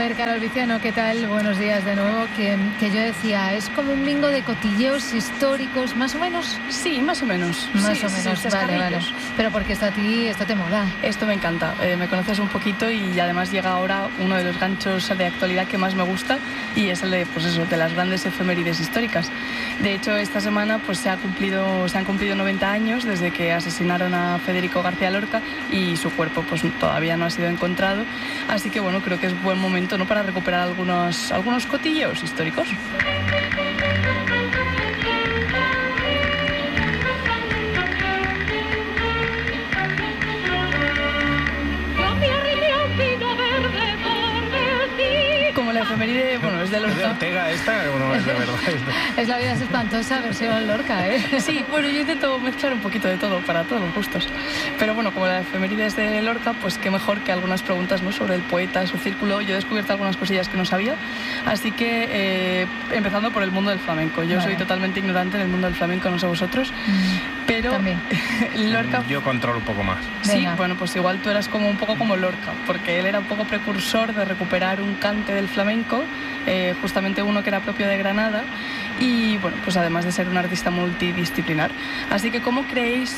ver, Carol Viciano, ¿qué tal? Buenos días de nuevo. Que yo decía, es como un bingo de cotilleos históricos, más o menos. Sí, más o menos. Más o menos, vale. Pero porque esto te mola. Esto me encanta. Me conoces un poquito y además llega ahora uno de los ganchos de actualidad que más me gusta y es el de, pues eso, de las grandes efemérides históricas. De hecho, esta semana pues se han cumplido 90 años desde que asesinaron a Federico García Lorca y su cuerpo pues todavía no ha sido encontrado. Así que bueno, creo que es buen momento, ¿no?, para recuperar algunos cotilleos históricos. Como la efeméride, bueno, es de Lorca. ¿Es de Ortega esta o no es de verdad? Es La vida es espantosa versión Lorca, ¿eh? Sí, bueno, yo intento mezclar un poquito de todo para todos los gustos. Pero bueno, como la efeméride es de Lorca, pues qué mejor que algunas preguntas, ¿no?, sobre el poeta, su círculo. Yo he descubierto algunas cosillas que no sabía. Así que, empezando por el mundo del flamenco. Yo soy totalmente ignorante en el mundo del flamenco, no sé vosotros. Pero también. Lorca... Yo controlo un poco más. Sí, venga. bueno, pues igual tú eras como un poco como Lorca, porque él era un poco precursor de recuperar un cante del flamenco, justamente uno que era propio de Granada, y bueno, pues además de ser un artista multidisciplinar. Así que, ¿cómo creéis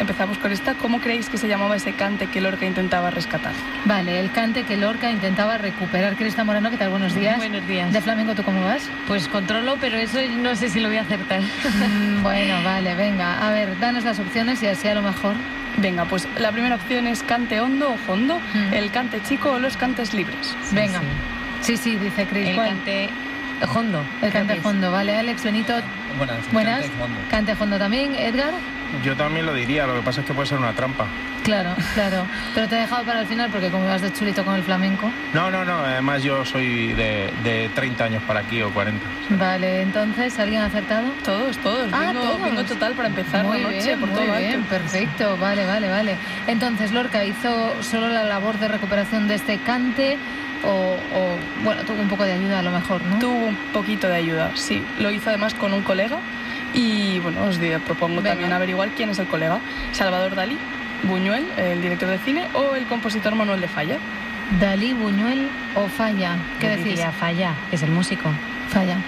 que se llamaba ese cante que Lorca intentaba rescatar? Vale, el cante que Lorca intentaba recuperar. Crista Morano, ¿qué tal? Buenos días. Buenos días. ¿De flamenco tú cómo vas? Pues controlo, pero eso no sé si lo voy a acertar. Bueno, vale, venga. A ver, danos las opciones y así a lo mejor... Venga, pues la primera opción es cante hondo o fondo, el cante chico o los cantes libres. Venga. Sí, dice Cris. El cante hondo. El cante hondo, vale. Alex, Benito. Buenas. Cante hondo también. Edgar. Yo también lo diría, lo que pasa es que puede ser una trampa. Claro. Pero te he dejado para el final porque como vas de chulito con el flamenco. No, además yo soy de 30 años para aquí o 40. Vale, entonces, ¿alguien ha acertado? Todos. Bingo total para empezar muy la noche. Bien, por muy todo bien, alto. perfecto. Vale. Entonces, Lorca hizo solo la labor de recuperación de este cante o bueno, tuvo un poco de ayuda a lo mejor, ¿no? Tuvo un poquito de ayuda, sí. Lo hizo además con un colega y bueno, os propongo también averiguar quién es el colega. Salvador Dalí, Buñuel, el director de cine, o el compositor Manuel de Falla. Dalí, Buñuel o Falla. ¿Qué decís? Diría Falla, que es el músico. Falla.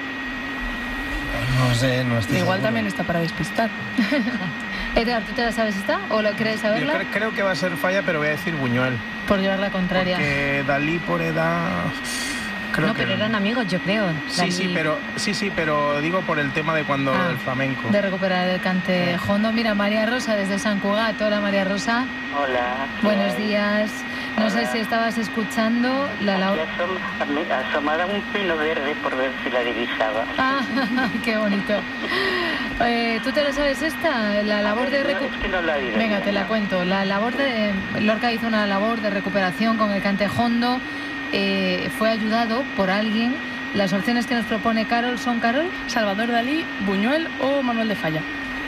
No sé, no estoy Igual seguro. también está para despistar. Edgar, ¿tú te la sabes esta o lo quieres saberla? Yo creo que va a ser Falla, pero voy a decir Buñuel. Por llevar la contraria. Porque Dalí por edad... Creo que pero eran amigos, yo creo. Sí, pero digo por el tema de cuando el flamenco. De recuperar el cante hondo. Mira, María Rosa desde San Cugat. Hola, María Rosa. Hola. Buenos días. No sé si estabas escuchando la... Asomada un pino verde por ver si la divisaba. Ah, qué bonito. ¿Tú te lo sabes esta? La labor de Es que no la diré. Venga, te la cuento. La labor de... Lorca hizo una labor de recuperación con el cante hondo. Fue ayudado por alguien. Las opciones que nos propone Carol son, Carol, Salvador Dalí, Buñuel o Manuel de Falla.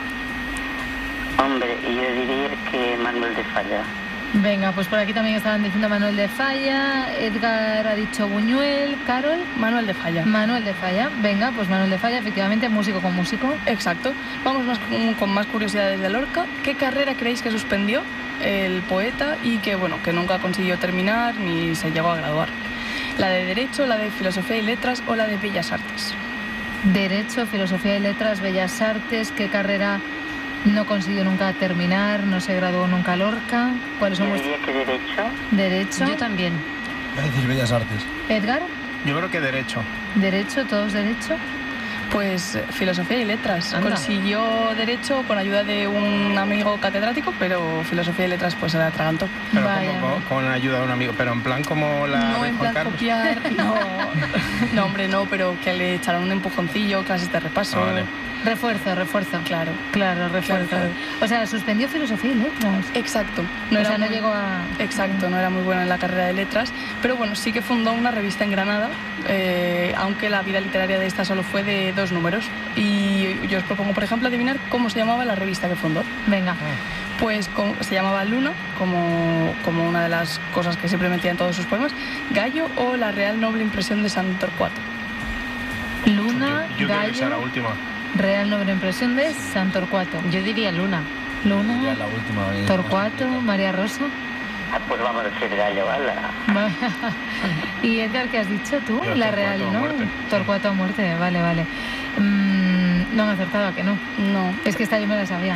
Hombre, yo diría que Manuel de Falla. Venga, pues por aquí también estaban diciendo Manuel de Falla. Edgar ha dicho Buñuel. Carol, Manuel de Falla. Manuel de Falla. Venga, pues Manuel de Falla, efectivamente, músico con músico. Exacto. Vamos con más curiosidades de Lorca. ¿Qué carrera creéis que suspendió el poeta y que nunca consiguió terminar ni se llegó a graduar? ¿La de Derecho, la de Filosofía y Letras o la de Bellas Artes? Derecho, Filosofía y Letras, Bellas Artes. ¿Qué carrera no consiguió nunca terminar? No se graduó nunca Lorca. ¿Cuáles son Yo vuestros? diría que Derecho. Derecho. Yo también. Voy a decir Bellas Artes. Edgar, Yo creo que Derecho. Derecho, todos Derecho. Pues Filosofía y Letras. Anda. Consiguió Derecho con ayuda de un amigo catedrático, pero Filosofía y Letras pues se la atragantó. Pero Vaya. como con ayuda de un amigo. Pero en plan como la No de en Juan plan Carlos. copiar, no, hombre, no, pero que le echaron un empujoncillo, clases de repaso. Ah, vale. Refuerzo. Claro. Claro, refuerzo. Claro. O sea, suspendió Filosofía y Letras. Exacto. No llegó a... Exacto, no era muy buena en la carrera de letras, pero bueno, sí que fundó una revista en Granada, aunque la vida literaria de esta solo fue de 2 números. Y yo os propongo, por ejemplo, adivinar cómo se llamaba la revista que fundó. Venga. Pues se llamaba Luna, como una de las cosas que siempre metía en todos sus poemas, Gallo o La Real Noble Impresión de San Torcuato. Luna, Yo creo que sea la Gallo, última. Real Noble Impresión de San Torcuato. Yo diría Luna. Luna, Ya la última vez. Torcuato, María Rosa. Pues vamos a decir gallo, ala. Y Edgar, ¿qué has dicho tú? Yo, La Torcuato real, a ¿no? muerte. Torcuato a muerte, vale, vale. No me he acertado, ¿a que no? No, Es que esta yo me la sabía.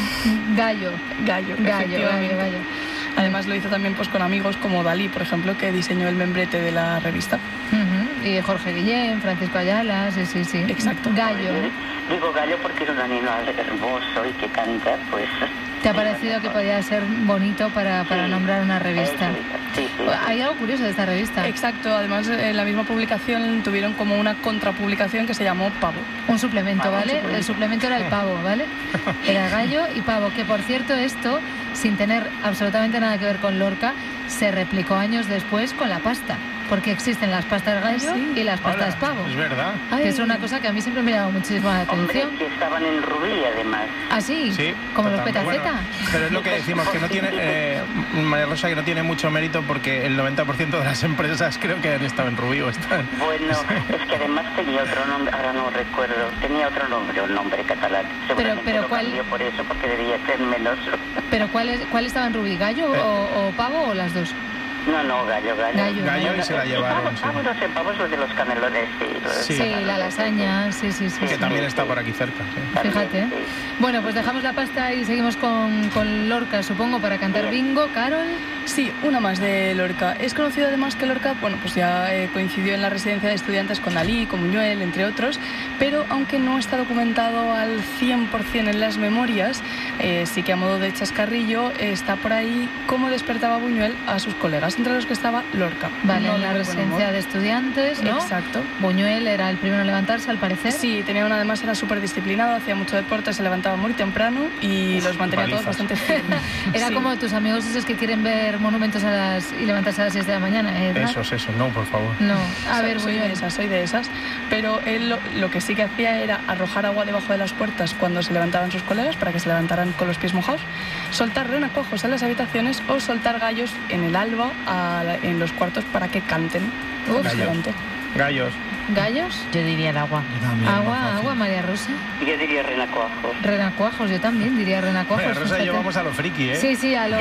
Gallo. gallo, Gallo, efectivamente. gallo. Además lo hizo también pues con amigos como Dalí, por ejemplo, que diseñó el membrete de la revista. Ujú. Y Jorge Guillén, Francisco Ayala, sí. Exacto. Gallo. Digo gallo porque es un animal hermoso y que canta, pues... ¿Te ha parecido que podía ser bonito para nombrar una revista? Sí. Hay algo curioso de esta revista. Exacto, además en la misma publicación tuvieron como una contrapublicación que se llamó Pavo. Un suplemento, Pavo, ¿vale? suplemento. El suplemento era el pavo, ¿vale? Era gallo y pavo, que por cierto esto, sin tener absolutamente nada que ver con Lorca, se replicó años después con la pasta. Porque existen las pastas gallo sí. y las pastas Hola, pavo. es verdad. Que es una cosa que a mí siempre me llama muchísimo la Hombre, atención. que estaban en Rubí, además. ¿Ah, sí? Sí, Como los totalmente. petaceta. Bueno, pero es lo que decimos, que no tiene, María Rosa, que no tiene mucho mérito porque el 90% de las empresas creo que han estado en Rubí o están. Bueno, es que además tenía otro nombre, ahora no recuerdo, tenía otro nombre, un nombre catalán. Seguramente pero lo ¿cuál? cambió por eso, porque debía ser menos... ¿Pero cuál estaba en Rubí? ¿Gallo o pavo o las dos? No, gallo. Gallo y se la llevaron, sí. Pavo, no sé, pavo es lo de los canelones, Sí. Sí, la lasaña, sí. Que también está por aquí cerca. Sí. Fíjate. Sí. Bueno, pues dejamos la pasta y seguimos con Lorca, supongo, para cantar bingo. Carol. Sí, una más de Lorca. Es conocido además que Lorca, bueno, pues ya coincidió en la residencia de estudiantes con Dalí, con Buñuel, entre otros, pero aunque no está documentado al 100% en las memorias, sí que a modo de chascarrillo está por ahí cómo despertaba Buñuel a sus colegas, entre los que estaba Lorca. Vale, No en la de buen humor. residencia de estudiantes, ¿no? Exacto. Buñuel era el primero en levantarse, al parecer. Sí, además era súper disciplinado, hacía mucho deporte, se levantaba muy temprano y los mantenía todos palizas. bastante firmes. Era Sí. como tus amigos esos que quieren ver monumentos y levantarse a las 6 de la mañana, ¿eh, Edgar? Eso, no, por favor. No, a ver, soy Buñuel. soy de esas. Pero él lo que sí que hacía era arrojar agua debajo de las puertas cuando se levantaban sus colegas para que se levantaran con los pies mojados, soltar renacuajos en las habitaciones o soltar gallos en el alba en los cuartos para que canten. Uf. Básicamente. Gallos. ¿Gallos? Yo diría el agua. Yo también, más fácil. Agua, María Rosa. Yo diría renacuajos. Renacuajos, yo también diría renacuajos. María Rosa y yo fíjate. vamos a lo friki, ¿eh? Sí, a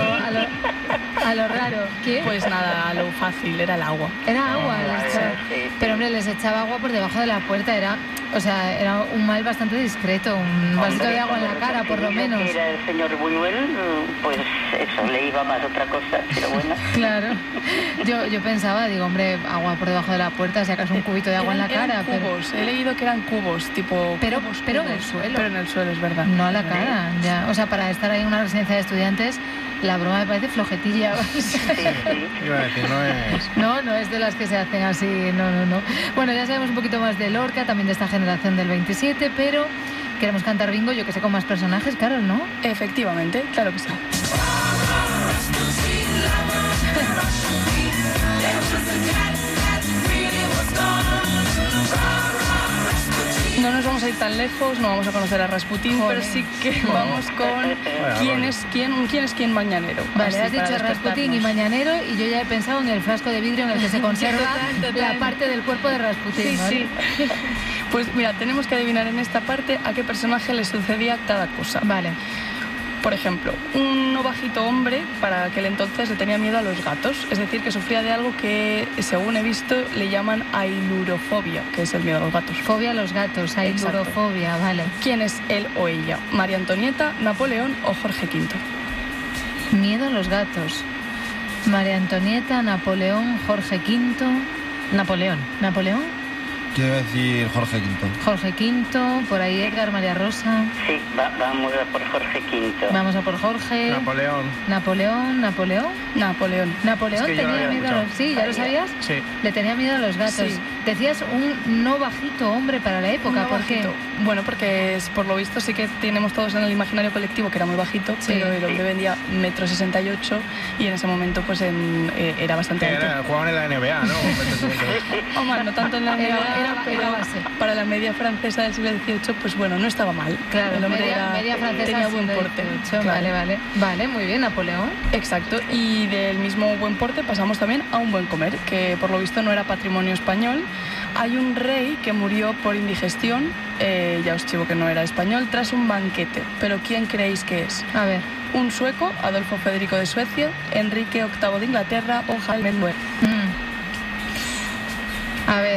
lo raro. ¿Qué? Pues nada, a lo fácil, era el agua. Era agua. les echaba. sí. Pero hombre, les echaba agua por debajo de la puerta. Era un mal bastante discreto. Un vasito de agua en la cara, por lo menos. Que era el señor Buñuel, pues eso, le iba más otra cosa, pero bueno. Claro. Yo pensaba, digo, hombre, agua por debajo de la puerta, si acaso un cubito de agua en la Eran cara. Pero cubos, he leído que eran cubos, tipo Pero- cubos, pero en el cubos. suelo. Pero en el suelo, es verdad. no a la cara. Ya. O sea, para estar ahí en una residencia de estudiantes, la broma me parece flojetilla. Iba a decir, no es... No es de las que se hacen así, no. Bueno, ya sabemos un poquito más de Lorca, también de esta generación del 27, pero queremos cantar bingo, yo que sé, con más personajes, Carol, ¿no? Efectivamente, claro que sí. No nos vamos a ir tan lejos, no vamos a conocer a Rasputín, Joder. pero sí que vamos con quién es quién mañanero. Vale, Así, has dicho para Rasputín y despertarnos. Mañanero y yo ya he pensado en el frasco de vidrio en el que se conserva Total. la parte del cuerpo de Rasputín, Sí, ¿vale? sí. Pues mira, tenemos que adivinar en esta parte a qué personaje le sucedía cada cosa. Vale. Por ejemplo, un no bajito hombre para aquel entonces le tenía miedo a los gatos, es decir, que sufría de algo que, según he visto, le llaman ailurofobia, que es el miedo a los gatos. Fobia a los gatos, hay Exacto. lurofobia, vale. ¿Quién es él o ella? ¿María Antonieta, Napoleón o Jorge V? Miedo a los gatos. María Antonieta, Napoleón, Jorge V. Napoleón. ¿Napoleón? Quiero decir Jorge V. Jorge V, por ahí Edgar, María Rosa. Sí, vamos a por Jorge V. Vamos a por Jorge. Napoleón. Napoleón. Napoleón. Napoleón Es que yo lo tenía había miedo a los... escuchado. Sí, ¿ya lo sabías? Sí. Le tenía miedo a los gatos. Sí. Decías un no bajito hombre para la época, No ¿por qué? bajito. Bueno, porque por lo visto sí que tenemos todos en el imaginario colectivo que era muy bajito, Sí. pero el hombre vendía 1,68 m y en ese momento pues era bastante Que alto. jugaban en la NBA, ¿no? Hombre, no tanto en la Era- NBA, era pero base. para la media francesa del siglo XVIII, pues bueno, no estaba mal. Claro, el hombre media francesa tenía del buen siglo porte. XVIII. Claro. Vale, muy bien, Napoleón. Exacto, y del mismo buen porte pasamos también a un buen comer, que por lo visto no era patrimonio español. Hay un rey que murió por indigestión, ya os chivo que no era español, tras un banquete. Pero ¿quién creéis que es? A ver, un sueco, Adolfo Federico de Suecia, Enrique VIII de Inglaterra o Jaime IX. A ver.